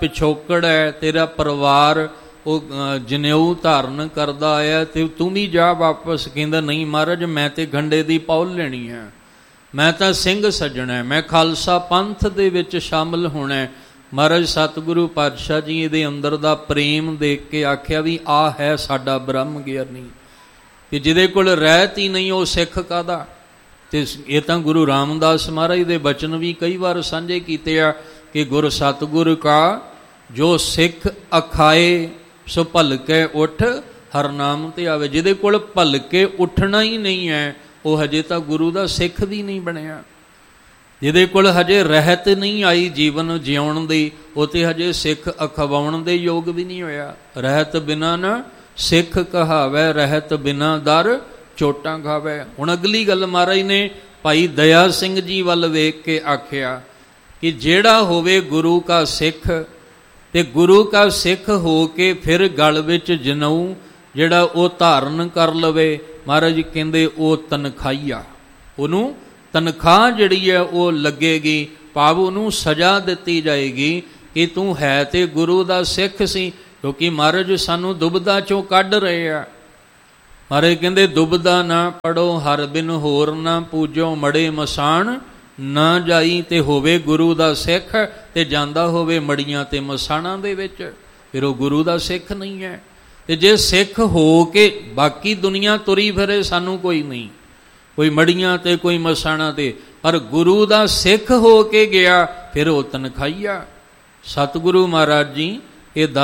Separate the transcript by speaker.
Speaker 1: ਪਿਛੋਕੜ ਹੈ, ਤੇਰਾ ਪਰਿਵਾਰ ਉਹ ਜਨੇਊ ਧਾਰਨ ਕਰਦਾ ਆਇਆ ਤੇ ਤੂੰ ਵੀ ਜਾ ਵਾਪਸ। ਕਹਿੰਦਾ ਨਹੀਂ ਮਹਾਰਾਜ, ਮੈਂ ਤੇ ਗੰਢੇ ਦੀ ਪੌਲ ਲੈਣੀ ਹੈ, ਮੈਂ ਤਾਂ ਸਿੰਘ ਸੱਜਣਾ, ਮੈਂ ਖਾਲਸਾ ਪੰਥ ਦੇ ਵਿੱਚ ਸ਼ਾਮਲ ਹੋਣਾ। ਮਹਾਰਾਜ ਸਤਿਗੁਰੂ ਪਾਤਸ਼ਾਹ ਜੀ ਇਹਦੇ ਅੰਦਰ ਦਾ ਪ੍ਰੇਮ ਦੇਖ ਕੇ ਆਖਿਆ ਵੀ ਆਹ ਹੈ ਸਾਡਾ ਬ੍ਰਹਮ ਗਿਆਨੀ, ਕਿ ਜਿਹਦੇ ਕੋਲ ਰਹਿਤ ਹੀ ਨਹੀਂ ਉਹ ਸਿੱਖ ਕਾਹਦਾ। ਤੇ ਇਹ ਤਾਂ ਗੁਰੂ ਰਾਮਦਾਸ ਮਹਾਰਾਜ ਦੇ ਬਚਨ ਵੀ ਕਈ ਵਾਰ ਸਾਂਝੇ ਕੀਤੇ ਆ ਕਿ ਗੁਰ ਸਤਿਗੁਰ ਕਾ ਜੋ ਸਿੱਖ ਅਖਾਏ ਸੋ ਭਲਕੇ ਉੱਠ ਹਰ ਨਾਮ ਤੇ ਆਵੇ। ਜਿਹਦੇ ਕੋਲ ਭਲਕੇ ਉੱਠਣਾ ਹੀ ਨਹੀਂ ਹੈ ਉਹ ਹਜੇ ਤਾਂ ਗੁਰੂ ਦਾ ਸਿੱਖ ਵੀ ਨਹੀਂ ਬਣਿਆ। ਜਿਹਦੇ ਕੋਲ ਹਜੇ ਰਹਿਤ ਨਹੀਂ ਆਈ ਜੀਵਨ ਜਿਉਣ ਦੀ, ਉਹ ਤੇ ਹਜੇ ਸਿੱਖ ਅਖਵਾਉਣ ਦੇ ਯੋਗ ਵੀ ਨਹੀਂ ਹੋਇਆ। ਰਹਿਤ ਬਿਨਾ ਨਾ ਸਿੱਖ ਕਹਾਵੇ, ਰਹਿਤ ਬਿਨਾ ਦਰ ਚੋਟਾਂ ਖਾਵੇ। ਹੁਣ ਅਗਲੀ ਗੱਲ ਮਹਾਰਾਜ ਨੇ ਭਾਈ ਦਇਆ ਸਿੰਘ ਜੀ ਵੱਲ ਵੇਖ ਕੇ ਆਖਿਆ ਕਿ ਜਿਹੜਾ ਹੋਵੇ ਗੁਰੂ ਕਾ ਸਿੱਖ, ਤੇ ਗੁਰੂ ਕਾ ਸਿੱਖ ਹੋ ਕੇ ਫਿਰ ਗਲ ਵਿੱਚ ਜਨੇਊ ਜਿਹੜਾ ਉਹ ਧਾਰਨ ਕਰ ਲਵੇ, ਮਹਾਰਾਜ ਕਹਿੰਦੇ ਉਹ ਤਨਖਾਹੀਆ, ਉਹਨੂੰ ਤਨਖਾਹ ਜਿਹੜੀ ਹੈ ਉਹ ਲੱਗੇਗੀ, ਭਾਵ ਉਹਨੂੰ ਸਜ਼ਾ ਦਿੱਤੀ ਜਾਏਗੀ ਕਿ ਤੂੰ ਹੈ ਤੇ ਗੁਰੂ ਦਾ ਸਿੱਖ ਸੀ। ਕਿਉਂਕਿ ਮਹਾਰਾਜ ਸਾਨੂੰ ਦੁਬਦਾ ਚੋਂ ਕੱਢ ਰਹੇ ਆ। ਮਹਾਰਾਜ ਕਹਿੰਦੇ ਦੁਬਦਾ ਨਾ ਪੜੋ ਹਰ ਬਿਨ ਹੋਰ ਨਾ ਪੂਜੋ, ਮੜੇ ਮਸਾਣ ਨਾ ਜਾਈ। ਤੇ ਹੋਵੇ ਗੁਰੂ ਦਾ ਸਿੱਖ ਤੇ ਜਾਂਦਾ ਹੋਵੇ ਮੜੀਆਂ ਤੇ ਮਸਾਣਾਂ ਦੇ ਵਿੱਚ, ਫਿਰ ਉਹ ਗੁਰੂ ਦਾ ਸਿੱਖ ਨਹੀਂ ਹੈ। ਤੇ ਜੇ ਸਿੱਖ ਹੋ ਕੇ ਬਾਕੀ ਦੁਨੀਆ ਤੁਰੀ ਫਿਰੇ, ਸਾਨੂੰ ਕੋਈ ਨਹੀਂ, ਕੋਈ ਮੜੀਆਂ ਤੇ ਕੋਈ ਮਸਾਣਾਂ ਤੇ, ਪਰ ਗੁਰੂ ਦਾ ਸਿੱਖ ਹੋ ਕੇ ਗਿਆ ਫਿਰ ਉਹ ਤਨਖਾਹੀਆ। ਸਤਿਗੁਰੂ ਮਹਾਰਾਜ ਜੀ ਇਹ